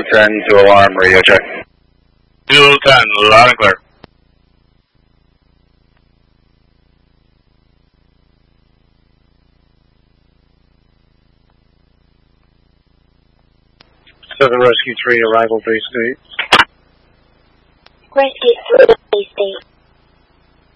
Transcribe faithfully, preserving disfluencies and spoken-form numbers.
ten to alarm, radio check. Zulu ten, loud and clear. Southern Rescue three, arrival base state. Rescue three, base state.